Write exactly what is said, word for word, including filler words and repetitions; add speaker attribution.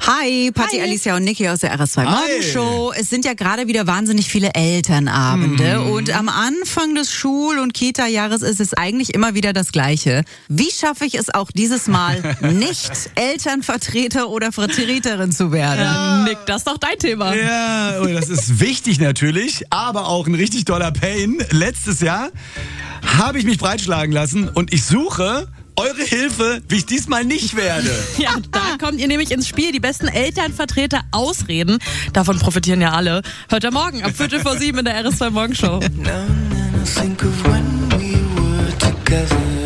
Speaker 1: Hi, Patti, Hi. Alicia und Niki aus der R S zwei Morgenshow. Es sind ja gerade wieder wahnsinnig viele Elternabende mm. und am Anfang des Schul- und Kita-Jahres ist es eigentlich immer wieder das Gleiche. Wie schaffe ich es auch dieses Mal nicht Elternvertreter oder Vertreterin zu werden?
Speaker 2: Ja. Nick, das ist doch dein Thema.
Speaker 3: Ja, das ist wichtig natürlich, aber auch ein richtig toller Pain. Letztes Jahr habe ich mich breitschlagen lassen und ich suche eure Hilfe, wie ich diesmal nicht werde.
Speaker 2: Ja, da kommt ihr nämlich ins Spiel. Die besten Elternvertreter ausreden. Davon profitieren ja alle. Hört ihr morgen ab Viertel vor sieben in der R S zwei Morgenshow.